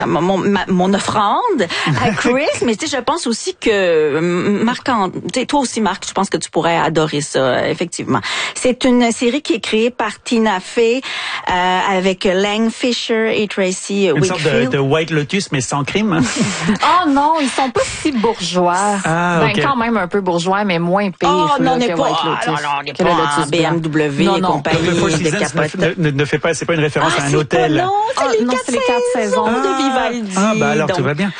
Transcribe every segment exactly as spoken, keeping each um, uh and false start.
mon, ma, mon offrande à Chris, mais tu sais, je pense aussi que Marc, tu sais, toi aussi Marc, je pense que tu pourrais adorer ça, effectivement. C'est une série qui est créée par Tina Fey euh, avec Lang Fisher et Tracy Une Wakefield. sorte de, de White Lotus, mais sans crime. Oh non, ils sont pas si bourgeois. Ah, ben okay. quand même un peu bourgeois, mais moins pire Oh là, non, on n'est que pas, White Lotus. ah, non, non, on n'est que pas le en Lotus B M W non, et non. compagnie The Four de Seasons capote. ne, ne, ne fait pas, c'est pas une référence Ah, à un c'est hôtel. Pas, non, c'est Ah, les non, quatre c'est les quatre saisons saisons. de Vivaldi. Ah, ben alors donc, tout va bien.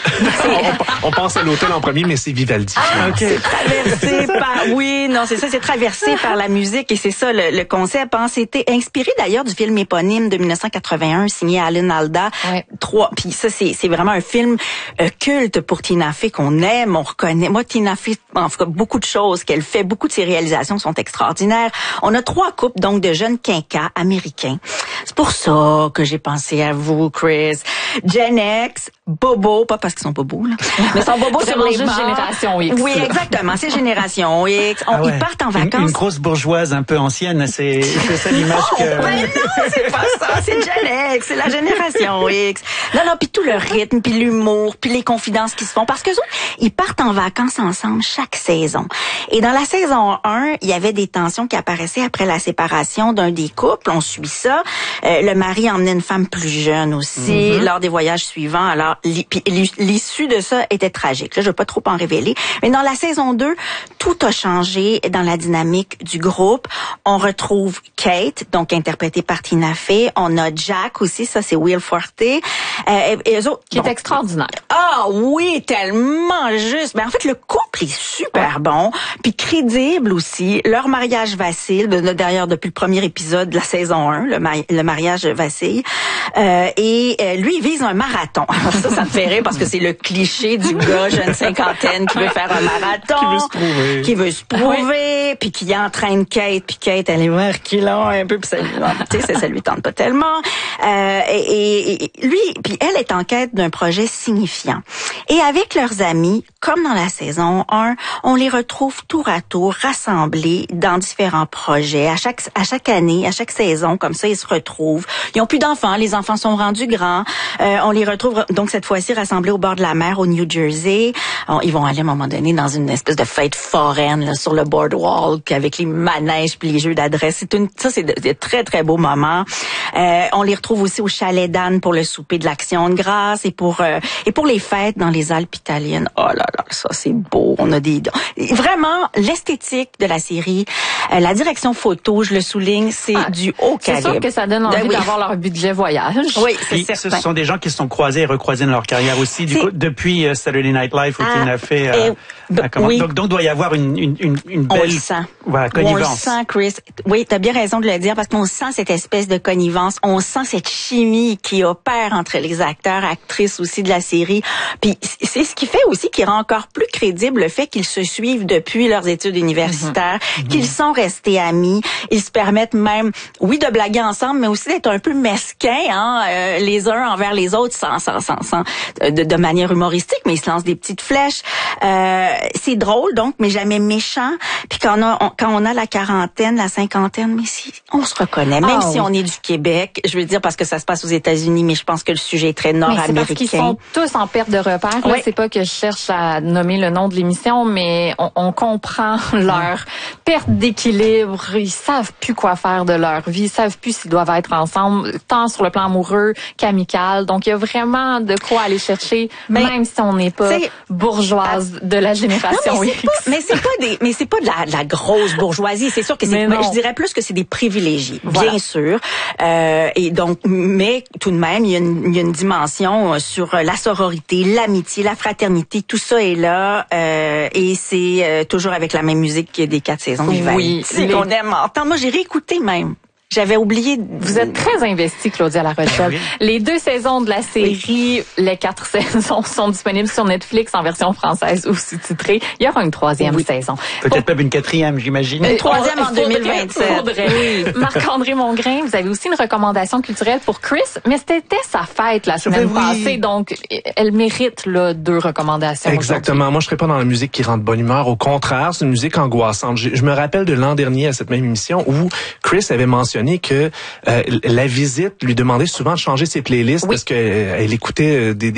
on, on pense à l'hôtel en premier, mais c'est Vivaldi. Ah, Ok. c'est traversé par, oui, non, c'est ça, c'est traversé par la musique et c'est ça le, le concept. Hein. C'était inspiré d'ailleurs du film éponyme de dix-neuf cent quatre-vingt-un signé Alan Alda. Ouais. Trois, puis ça c'est c'est vraiment un film euh, culte pour Tina Fey qu'on aime, on reconnaît. Moi Tina Fey, en tout cas beaucoup de choses qu'elle fait, beaucoup de ses réalisations sont extraordinaires. On a trois couples donc de jeunes quinquas américains. C'est pour ça que j'ai pensé à vous, Chris. Gen X, Bobo, pas parce qu'ils sont bobos, là, mais sont bobos sur Vraiment les juste bancs. Génération X. Oui, exactement, c'est Génération X. On, Ah ouais. Ils partent en Une, vacances. une grosse bourgeoise un peu ancienne, c'est c'est ça l'image Oh, que... ben non, c'est pas ça, c'est Gen X, c'est la Génération X. Non, non, puis tout le rythme, puis l'humour, puis les confidences qui se font. Parce que eux, ils partent en vacances ensemble chaque saison. Et dans la saison un, il y avait des tensions qui apparaissaient après la séparation d'un des couples. On suit ça. Euh, le mari emmenait une femme plus jeune aussi mm-hmm. lors des voyages suivants. Alors, l'issue de ça était tragique. Là, je veux pas trop en révéler. Mais dans la saison deux, tout a changé dans la dynamique du groupe. On retrouve Kate, donc interprétée par Tina Fey. On a Jack aussi, ça c'est Will Forte. Euh, et, et eux autres, Qui bon, est extraordinaire. Ah oui, tellement juste. Ben en fait, le couple est super bon, puis crédible aussi. Leur mariage vacille. D'ailleurs, depuis le premier épisode de la saison un, le, mari le mariage vacille. Euh, et euh, lui, il vise un marathon. Alors ça, ça me fait rire parce que c'est le cliché du gars jeune cinquantaine qui veut faire un marathon, qui veut se prouver, qui veut se prouver, puis qui entraîne Kate, puis Kate elle est reculant un peu, puis ça, tu sais, ça, ça lui tente pas tellement. Euh, et, et, et lui, puis elle est en quête d'un projet signifiant. Et avec leurs amis, comme dans la saison un, on les retrouve tour à tour rassemblés dans différents projets. À chaque à chaque année, à chaque saison, comme ça, ils se retrouvent. Ils ont plus d'enfants, les enfants sont rendus grands. Euh, on les retrouve donc cette fois-ci rassemblés au bord de la mer au New Jersey. Alors, ils vont aller à un moment donné dans une espèce de fête foraine là, sur le boardwalk avec les manèges puis les jeux d'adresse. C'est une ça c'est de, de très très beaux moments. Euh, on les retrouve aussi au chalet d'Anne pour le souper de l'Action de grâce et pour euh, et pour les fêtes dans les Alpes italiennes. Oh là là, ça c'est beau. On a des vraiment l'esthétique de la série, euh, la direction photo, je le souligne, c'est ah, du haut calibre. C'est sûr que ça donne envie ben oui. d'avoir leur budget voyage. Oui, c'est certain. certain. Ce sont des gens qui se sont croisés et recroisés dans leur carrière aussi. Du coup, depuis uh, Saturday Night Live, où ah, Tina Fey euh, euh, oui. donc donc doit y avoir une une une, une belle on le sent. Voilà, connivence. On le sent, Chris. Oui, t'as bien raison de le dire parce qu'on sent cette espèce de connivence, on sent cette chimie qui opère entre les acteurs, actrices aussi de la série. Puis c'est ce qui fait aussi qui rend encore plus crédible le fait qu'ils se suivent depuis leurs études universitaires, mm-hmm. qu'ils sont restés amis, ils se permettent même, oui, de blaguer ensemble, mais aussi d'être un peu mesquins, hein, euh, les uns envers les autres, sans, sans, sans, sans de, de manière humoristique, mais ils se lancent des petites flèches. Euh, c'est drôle donc, mais jamais méchant. Puis quand on a, on, quand on a la quarantaine, la cinquantaine, mais si on se reconnaît, même ah, si oui. on est du Québec, je veux dire parce que ça se passe aux États-Unis, mais je pense que le sujet est très nord-américain. Mais c'est parce qu'ils sont tous en perte de repères. Oui. Là, c'est pas que je cherche à nommer le nom de l'émission, mais on, on comprend leur perte d'équilibre. Ils savent plus quoi faire de leur vie, ils savent plus s'ils doivent être ensemble, tant sur le plan amoureux qu'amical. Donc, il y a vraiment de quoi aller chercher, mais, même si on n'est pas bourgeoise de la génération non, mais X. Pas, mais c'est pas des, mais c'est pas de la, de la grosse bourgeoisie. C'est sûr que c'est, je dirais plus que c'est des privilégiés, voilà. bien sûr. Euh, et donc, mais tout de même, il y a une, il y a une dimension sur la sororité, l'amitié, la fraternité. Tout ça est là, euh, et c'est euh, toujours avec la même musique que des quatre saisons. Oui, c'est qu'on aime entendre. Moi, j'ai réécouté même. J'avais oublié. De... Vous êtes très investie, Claudia La Rochelle. Oui. Les deux saisons de la série, oui. les quatre saisons sont disponibles sur Netflix en version française ou sous-titrée. Il y aura une troisième oui. saison. Peut-être Pour... même une quatrième, j'imagine. Une troisième en deux mille vingt-sept. Oui. Marc-André Mongrain, vous avez aussi une recommandation culturelle pour Chris, mais c'était sa fête la semaine oui. passée, donc elle mérite là, deux recommandations. Exactement. Moi, je serais pas dans la musique qui rend de bonne humeur. Au contraire, c'est une musique angoissante. Je, je me rappelle de l'an dernier à cette même émission où Chris avait mentionné que euh, la visite lui demandait souvent de changer ses playlists oui. parce que euh, elle écoutait euh, des